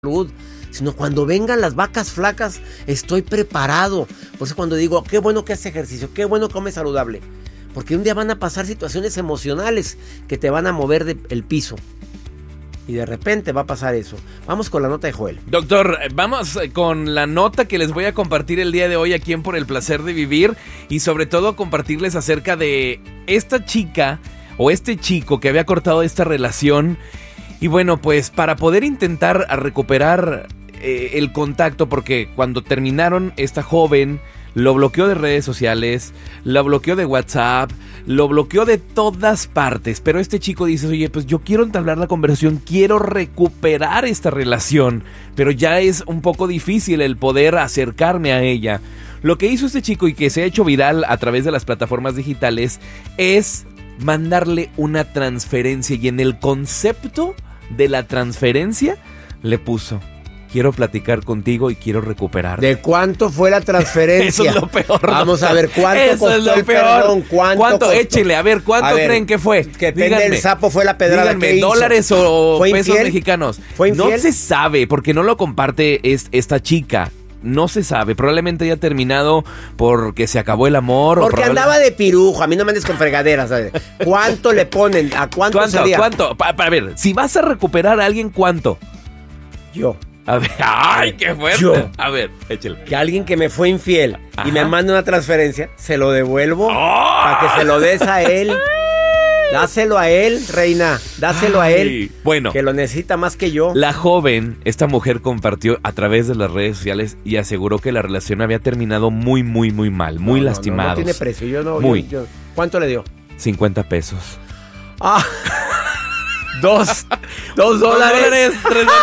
salud, sino cuando vengan las vacas flacas, estoy preparado. Por eso cuando digo, qué bueno que hace ejercicio, qué bueno que come saludable, porque un día van a pasar situaciones emocionales que te van a mover del piso. Y de repente va a pasar eso. Vamos con la nota de Joel. Doctor, vamos con la nota que les voy a compartir el día de hoy aquí en Por el Placer de Vivir. Y sobre todo compartirles acerca de esta chica o este chico que había cortado esta relación. Y bueno, pues para poder intentar recuperar el contacto, porque cuando terminaron, esta joven lo bloqueó de redes sociales, lo bloqueó de WhatsApp, lo bloqueó de todas partes. Pero este chico dice, oye, pues yo quiero entablar la conversación, quiero recuperar esta relación, pero ya es un poco difícil el poder acercarme a ella. Lo que hizo este chico y que se ha hecho viral a través de las plataformas digitales es mandarle una transferencia, y en el concepto de la transferencia le puso: quiero platicar contigo y quiero recuperar. ¿De cuánto fue la transferencia? Eso es lo peor. Vamos a ver, ¿cuánto Eso costó es lo el peor. perdón? ¿Cuánto? Costó? Échele, a ver, ¿cuánto creen que fue? Que depende del sapo fue la pedrada. Díganme, que hizo. ¿dólares o ¿Fue pesos infiel? mexicanos? ¿Fue infiel? No se sabe, porque no lo comparte esta chica. No se sabe, probablemente haya terminado porque se acabó el amor. Porque andaba de pirujo, a mí no me andes con fregaderas, ¿sabes? ¿Cuánto le ponen? ¿A cuánto sería? ¿Cuánto? Para ver, si vas a recuperar a alguien, ¿cuánto? Yo. A ver, ¡ay, qué fuerte! Yo. A ver, échale. Que alguien que me fue infiel Ajá. y me manda una transferencia, se lo devuelvo ¡Oh! para que se lo des a él. Dáselo a él, reina. Dáselo a él. Ay, bueno, Que lo necesita más que yo. la joven, esta mujer compartió a través de las redes sociales y aseguró que la relación había terminado muy, muy, muy mal, muy lastimados. No tiene precio, yo no. Muy. ¿Cuánto le dio? 50 pesos. Ah. $2 $3.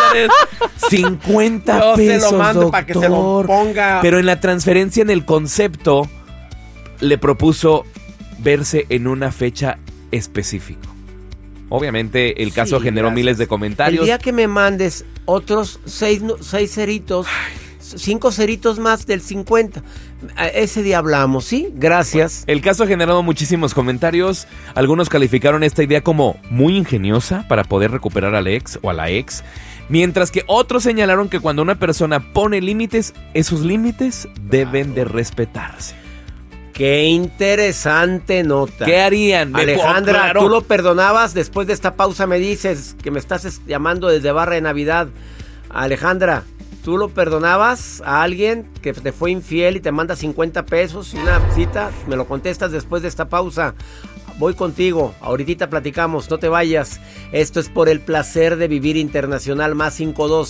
50 Yo pesos, se lo mando para que se lo doctor. ponga. Pero en la transferencia, en el concepto, le propuso verse en una fecha específica. Obviamente el caso Sí, generó gracias. miles de comentarios. El día que me mandes otros 6 ceritos, 5 ceritos más del 50, ese día hablamos, ¿sí? Gracias. El caso ha generado muchísimos comentarios. Algunos calificaron esta idea como muy ingeniosa para poder recuperar al ex o a la ex, mientras que otros señalaron que cuando una persona pone límites, esos límites deben de respetarse. Qué interesante nota. ¿Qué harían? Alejandra, Claro. ¿tú lo perdonabas? Después de esta pausa me dices que me estás llamando desde Barra de Navidad. Alejandra, ¿tú lo perdonabas a alguien que te fue infiel y te manda 50 pesos y una cita? Me lo contestas después de esta pausa. Voy contigo, ahorita platicamos, no te vayas. Esto es Por el Placer de Vivir Internacional, más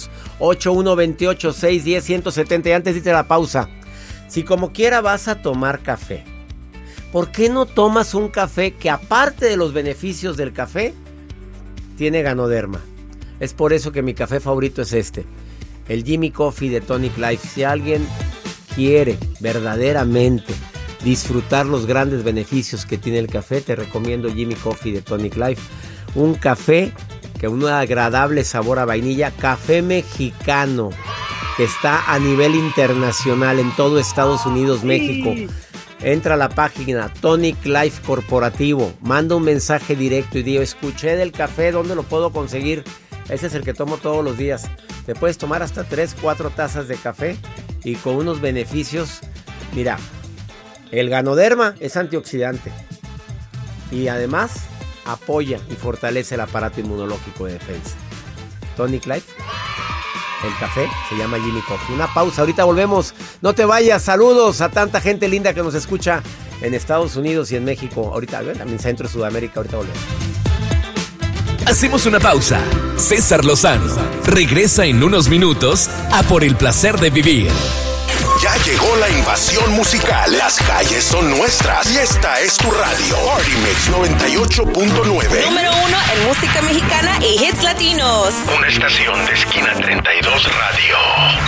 52-8128-610-170. Y antes de irte a la pausa, si como quiera vas a tomar café, ¿por qué no tomas un café que, aparte de los beneficios del café, tiene Ganoderma? Es por eso que mi café favorito es este, el Jimmy Coffee de Tonic Life. Si alguien quiere verdaderamente disfrutar los grandes beneficios que tiene el café, te recomiendo Jimmy Coffee de Tonic Life. Un café que un agradable sabor a vainilla, café mexicano, que está a nivel internacional en todo Estados Unidos, México. Entra a la página Tonic Life Corporativo, manda un mensaje directo y digo, escuché del café, ¿dónde lo puedo conseguir? Ese es el que tomo todos los días. Te puedes tomar hasta 3-4 tazas de café y con unos beneficios. Mira, el Ganoderma es antioxidante y además apoya y fortalece el aparato inmunológico de defensa. Tonic Life, el café se llama Jimmy Coffee. Una pausa, ahorita volvemos. No te vayas. Saludos a tanta gente linda que nos escucha en Estados Unidos y en México. Ahorita, en Centro y Sudamérica. Ahorita volvemos. Hacemos una pausa. César Lozano regresa en unos minutos a Por el Placer de Vivir. Ya llegó la invasión musical. Las calles son nuestras y esta es tu radio. Party Mix 98.9. Número 1 en música mexicana y hits latinos. Una estación de Esquina 32 Radio.